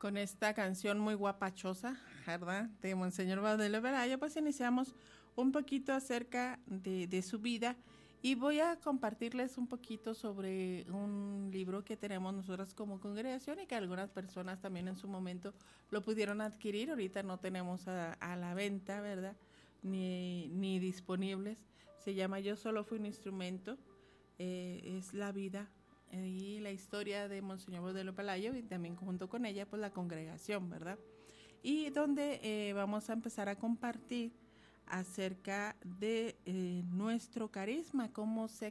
Con esta canción muy guapachosa, ¿verdad? De Monseñor Baudelio Pelayo, pues iniciamos un poquito acerca de su vida y voy a compartirles un poquito sobre un libro que tenemos nosotras como congregación y que algunas personas también en su momento lo pudieron adquirir. Ahorita no tenemos a la venta, ¿verdad? Ni disponibles. Se llama Yo solo fui un instrumento. Es la vida y la historia de Monseñor Baudelio Pelayo y también junto con ella pues la congregación, ¿verdad? Y donde vamos a empezar a compartir acerca de nuestro carisma, cómo se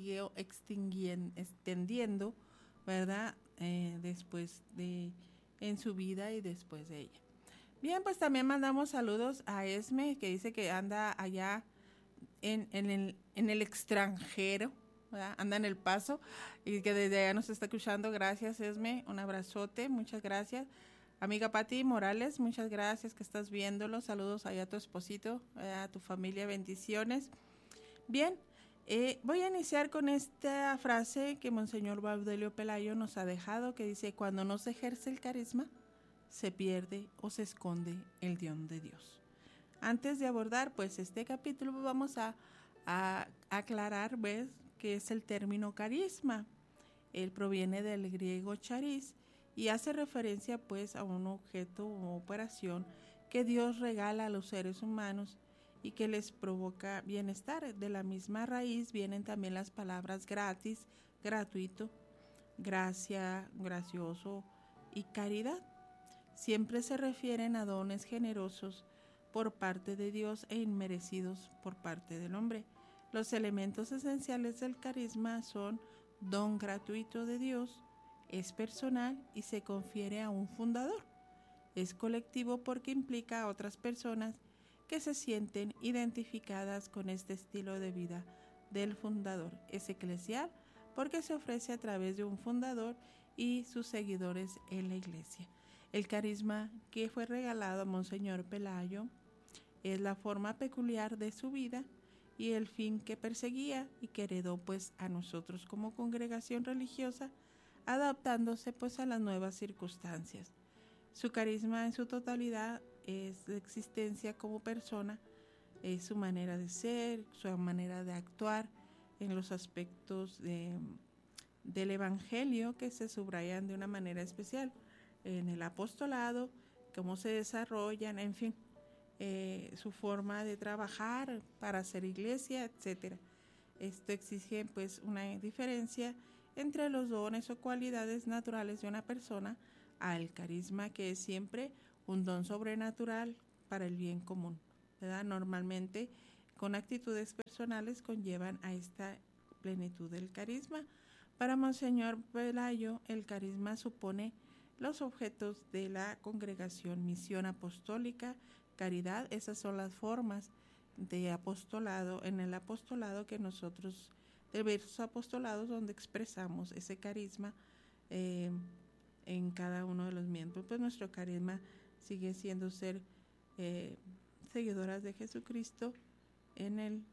extendiendo, ¿verdad? Después de, en su vida y después de ella. Bien, pues también mandamos saludos a Esme, que dice que anda allá en el extranjero, ¿verdad? Anda en El Paso y que desde allá nos está escuchando. Gracias, Esme, un abrazote, muchas gracias. Amiga Pati Morales, muchas gracias que estás viéndolo. Saludos allá a tu esposito, a tu familia, bendiciones. Bien, voy a iniciar con esta frase que Monseñor Baudelio Pelayo nos ha dejado, que dice: cuando no se ejerce el carisma, se pierde o se esconde el don de Dios. Antes de abordar pues este capítulo, vamos a aclarar, ¿ves?, qué es el término carisma. Él proviene del griego charis y hace referencia pues a un objeto o operación que Dios regala a los seres humanos y que les provoca bienestar. De la misma raíz vienen también las palabras gratis, gratuito, gracia, gracioso y caridad. Siempre se refieren a dones generosos por parte de Dios e inmerecidos por parte del hombre. Los elementos esenciales del carisma son don gratuito de Dios, es personal y se confiere a un fundador. Es colectivo porque implica a otras personas que se sienten identificadas con este estilo de vida del fundador. Es eclesial porque se ofrece a través de un fundador y sus seguidores en la iglesia. El carisma que fue regalado a Monseñor Pelayo es la forma peculiar de su vida y el fin que perseguía y que heredó pues a nosotros como congregación religiosa, adaptándose pues a las nuevas circunstancias. Su carisma en su totalidad es la existencia como persona, es su manera de ser, su manera de actuar en los aspectos del evangelio que se subrayan de una manera especial, en el apostolado, cómo se desarrollan, en fin, su forma de trabajar para hacer iglesia, etcétera. Esto exige pues una diferencia entre los dones o cualidades naturales de una persona al carisma, que es siempre un don sobrenatural para el bien común, ¿verdad? Normalmente con actitudes personales conllevan a esta plenitud del carisma. Para Monseñor Pelayo, el carisma supone los objetos de la congregación: misión apostólica, caridad. Esas son las formas de apostolado, en el apostolado que nosotros, de diversos apostolados donde expresamos ese carisma en cada uno de los miembros. Pues nuestro carisma sigue siendo ser seguidoras de Jesucristo en el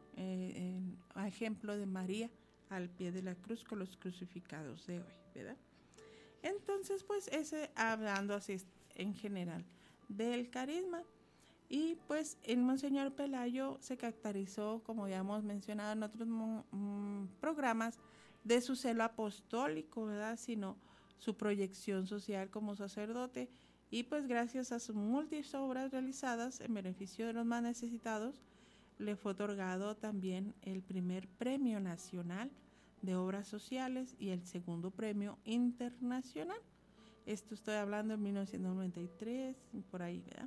ejemplo de María al pie de la cruz con los crucificados de hoy, ¿verdad? Entonces, pues ese, hablando así en general del carisma. Y pues el Monseñor Pelayo se caracterizó, como ya hemos mencionado en otros programas, de su celo apostólico, ¿verdad?, sino su proyección social como sacerdote. Y pues gracias a sus múltiples obras realizadas en beneficio de los más necesitados, le fue otorgado también el primer premio nacional de obras sociales y el segundo premio internacional. Esto estoy hablando en 1993, por ahí, ¿verdad?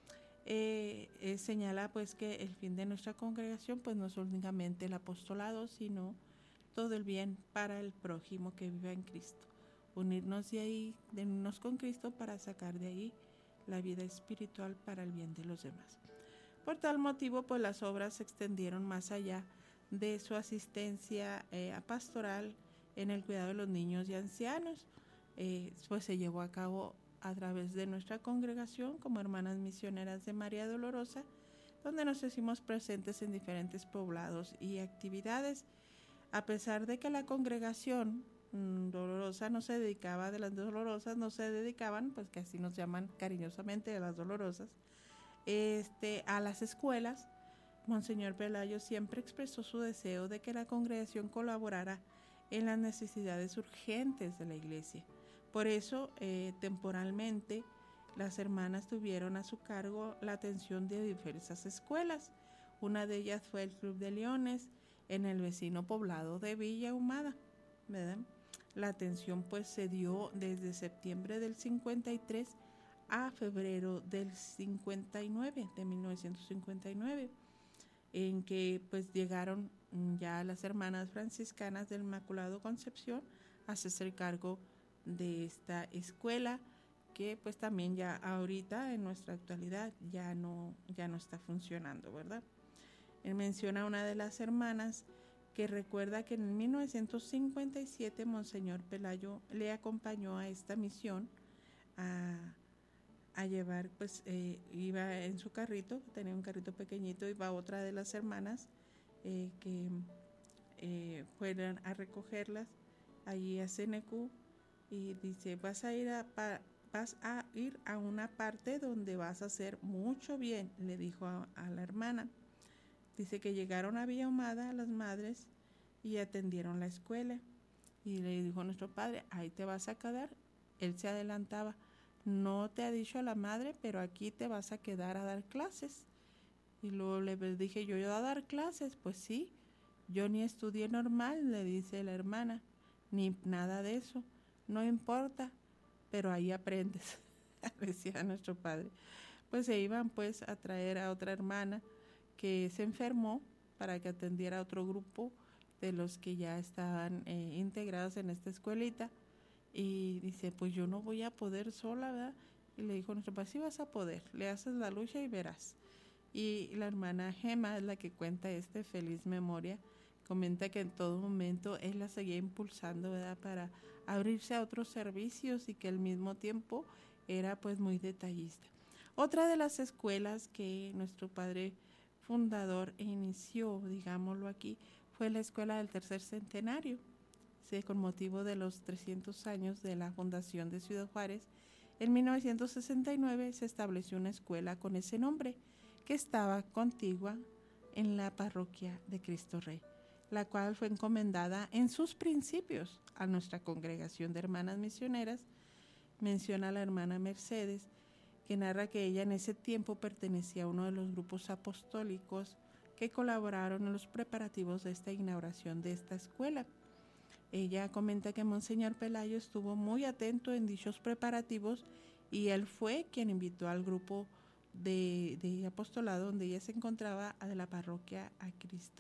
Señala pues que el fin de nuestra congregación pues no es únicamente el apostolado, sino todo el bien para el prójimo que viva en Cristo. Unirnos con Cristo para sacar de ahí la vida espiritual para el bien de los demás. Por tal motivo, pues las obras se extendieron más allá de su asistencia pastoral en el cuidado de los niños y ancianos. Pues se llevó a cabo a través de nuestra congregación como Hermanas Misioneras de María Dolorosa, donde nos hicimos presentes en diferentes poblados y actividades. A pesar de que la congregación Dolorosa no se dedicaba, de las Dolorosas no se dedicaban, pues que así nos llaman cariñosamente, de las Dolorosas, a las escuelas. Monseñor Pelayo siempre expresó su deseo de que la congregación colaborara en las necesidades urgentes de la iglesia. Por eso, temporalmente, las hermanas tuvieron a su cargo la atención de diversas escuelas. Una de ellas fue el Club de Leones en el vecino poblado de Villa Ahumada, ¿verdad? La atención pues se dio desde septiembre del 53 a febrero del 59, de 1959, en que pues llegaron ya las hermanas franciscanas del Inmaculado Concepción a hacerse cargo de esta escuela, que pues también ya ahorita en nuestra actualidad ya no está funcionando, ¿verdad? Él menciona a una de las hermanas que recuerda que en 1957 Monseñor Pelayo le acompañó a esta misión a llevar, pues iba en su carrito, tenía un carrito pequeñito, iba otra de las hermanas que fueran a recogerlas allí a CNQ, y dice, vas a ir a una parte donde vas a hacer mucho bien, le dijo a la hermana. Dice que llegaron a Villa Ahumada las madres y atendieron la escuela. Y le dijo a nuestro padre, ahí te vas a quedar. Él se adelantaba, no te ha dicho la madre, pero aquí te vas a quedar a dar clases. Y luego le dije, ¿yo a dar clases? Pues sí, yo ni estudié normal, le dice la hermana, ni nada de eso. No importa, pero ahí aprendes, decía nuestro padre. Pues se iban pues a traer a otra hermana que se enfermó para que atendiera a otro grupo de los que ya estaban integrados en esta escuelita. Y dice, pues yo no voy a poder sola, ¿verdad? Y le dijo nuestro padre, sí vas a poder, le haces la lucha y verás. Y la hermana Gema es la que cuenta feliz memoria. Comenta que en todo momento él la seguía impulsando, ¿verdad?, para abrirse a otros servicios, y que al mismo tiempo era pues muy detallista. Otra de las escuelas que nuestro padre fundador inició, digámoslo aquí, fue la Escuela del Tercer Centenario. Con motivo de los 300 años de la fundación de Ciudad Juárez, en 1969 se estableció una escuela con ese nombre, que estaba contigua en la parroquia de Cristo Rey, la cual fue encomendada en sus principios a nuestra congregación de hermanas misioneras. Menciona la hermana Mercedes, que narra que ella en ese tiempo pertenecía a uno de los grupos apostólicos que colaboraron en los preparativos de esta inauguración de esta escuela. Ella comenta que Monseñor Pelayo estuvo muy atento en dichos preparativos, y él fue quien invitó al grupo de apostolado donde ella se encontraba, a de la parroquia a Cristo